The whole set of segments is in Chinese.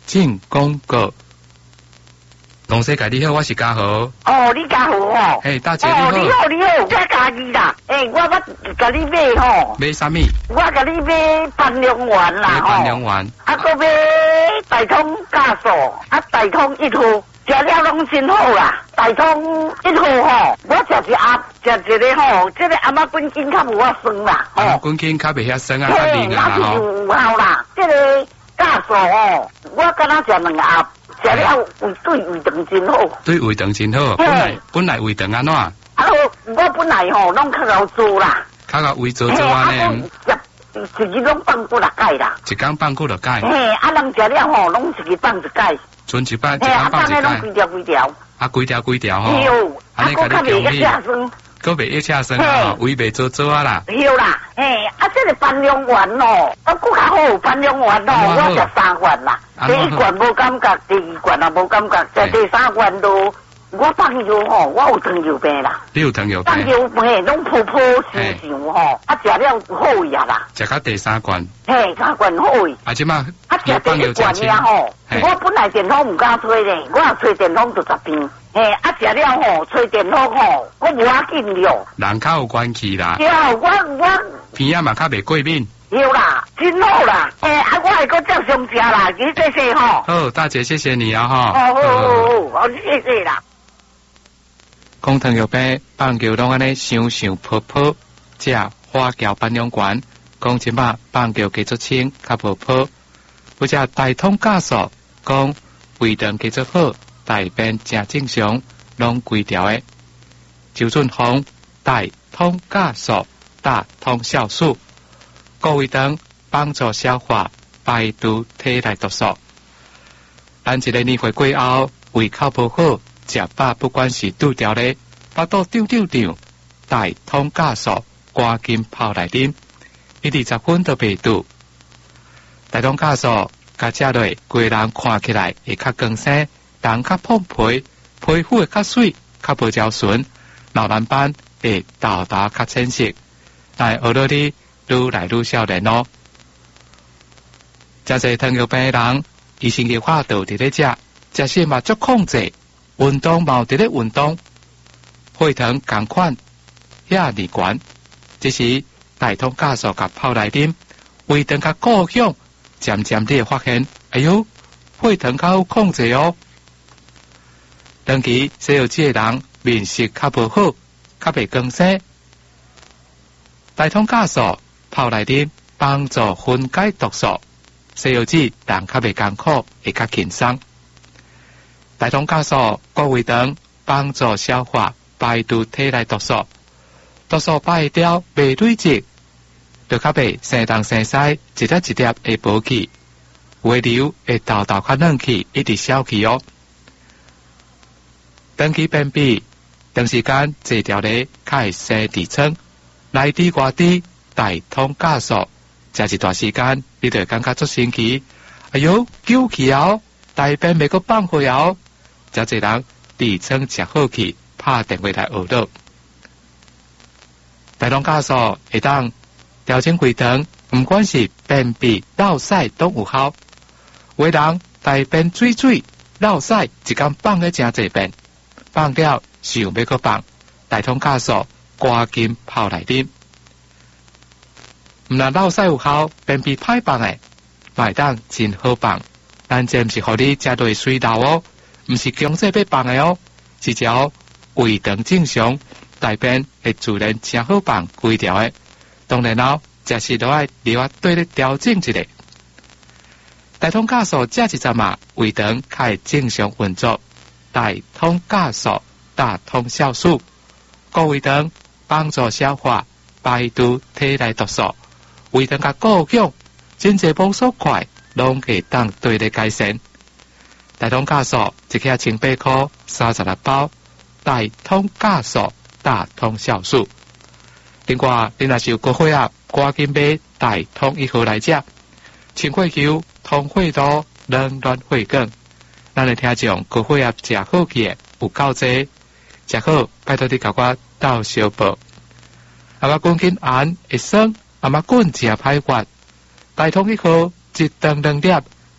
进广告。同事家你好，我是嘉豪。 哦，你嘉豪哦。 嘿，大姐你好。 哦，你好，我家己啦。我甲你买吼。 买啥物？ 我甲你买半两丸啦。 买半两丸。 搁买大通加素，大通一号，食了拢真好啦。大通一号吼，我食一盒，食一个吼，这个阿妈滚筋较无我酸啦。 阿妈滚筋较袂遐酸啊，较灵啊啦吼。有效啦，这个加素哦，我敢若食2盒。食了对胃肠真好，对胃肠真好。本来胃肠安怎？ 我本来吼拢较够做啦， 较够胃做安尼。 一日拢放几6摆啦， 一天放几6摆。 人食了吼，拢一日放1摆。 剩一摆，一天放1摆。 拢规条吼。 安尼甲你强力。搁袂一车酸啊，胃袂做啊啦。 有啦，这个半两丸哦，搁较好，半两丸哦，我食3罐啦。第1罐无感觉，第2罐也无感觉，食第3罐都我放药吼，我有糖尿病啦。 你有糖尿病？ 放药拢泡泡想想吼，食了好胃啊啦。 食到第3罐。 3罐好胃。 即马食第1罐了吼，我本来电筒唔敢吹咧，我若吹电筒就10遍。食了吼，吹电筒吼，我无要紧了。 人较有关系啦。 对，我鼻仔嘛较袂过敏。 有啦，真好啦。我还搁照常食啦，你谢谢吼。 好，大姐，谢谢你啊哈。 好，谢谢啦。 讲糖尿病，放尿拢安尼想泡泡，食花胶半两罐。讲即马放尿加做清，较泡泡。或者大通加素，讲胃肠加做好。大便正正常，拢规条诶。周润发大通加素、大通酵素，各胃肠帮助消化、排毒、体内毒素。咱一个年岁过后，胃口不好，食饱不管是拄条咧，腹肚胀，大通加素赶紧泡来啉，伊20分都袂拄。大通加素甲食落，规人看起来会较光鲜。人较胖皮，皮肤会较水，较无焦醇，老蓝斑会豆豆较浅色，但学到你愈来愈少年咯。真侪糖尿病人，医生嘅话都伫咧食食嘛足控制，运动嘛伫咧运动，血糖同款遐尼悬，这时大通加素甲泡来啉，胃肠甲高响，渐渐你会发现，哎哟，血糖较好控制哦。长期西药剂的人面色较无好，较袂光鲜。大通加素泡来啉，帮助分解毒素，西药剂人较袂艰苦，会较轻松。大通加素顾胃肠，帮助消化、排毒体内毒素，毒素排掉袂累积，就较袂生东生西，一粒一粒会无去，胃流会豆豆较软去，一直消去哦。长期便秘，长时间坐条咧，较会生痔疮。内滴外滴，大通加素，食一段时间，你就会感觉足神奇。哎哟，久去哦，大便袂阁放回哦。真侪人痔疮食好去，拍电话来学到。大通加素会当调整胃肠，唔管是便秘、落屎都有效。有的人大便水，落屎一天放个真侪遍。放了想要搁放，大通加素赶紧泡来啉。唔但落屎有效，便秘歹放诶，买当真好放。但这毋是互你食落水流哦，毋是强制要放诶哦，是只要胃肠正常，大便会自然真好放规条诶。当然咯，食时都爱另外对咧调整一下。大通加素食一阵嘛，胃肠较会正常运作。大通加素、大通酵素，顾胃肠，帮助消化、排毒体内毒素，胃肠甲高响，真侪无所快，拢可以当对咧改善。大通加素一克1,800块，36包。大通加素、大通酵素。另外，你若是有高血压，赶紧买大通1号来食，清血球、通血路、冷暖血管。咱的听众高血压食好去的有够济，食好拜托你甲我斗小报。阿妈讲紧按会酸，阿妈滚正歹发。大通1号一顿2粒，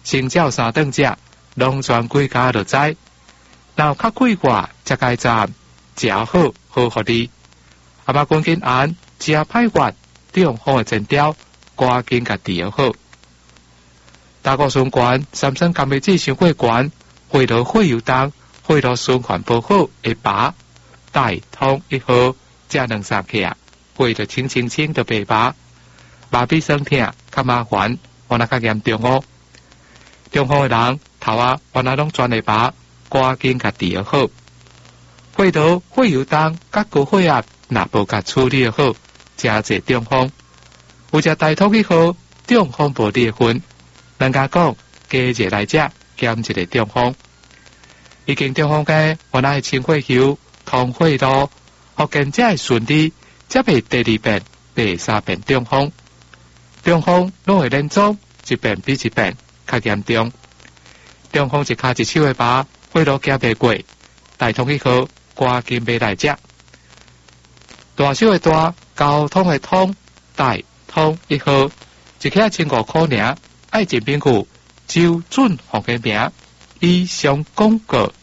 先照三等只，拢全归家就知。然后较快活，才该站，正好好互你。阿妈赶紧按，正歹活，中风的前兆，赶紧甲治疗好。胆固醇高，三酸甘味酯伤过高，血糖血油重，血糖循环不好会拔。大通一号，这两三克，血就清就白拔。麻痹酸痛较麻烦，我那较严重哦。中风的人头啊，我那拢全会拔，赶紧甲治疗好。血糖血油重，甲高血压若无甲处理好，真侪中风。有只大通一号，中风无裂痕。人家讲，加一个来只，减一个中风。已经中风嘅，我那清血球、通血路，福建才会顺利，才袂第二遍、第三遍中风。中风拢会连续，一遍比一遍较严重。中风一卡一手的拔，血路行袂过，大通一号赶紧买来只。大手的大，交通的通，大通一号，一克15块尔。爱进病句，周准红的名，以上广告。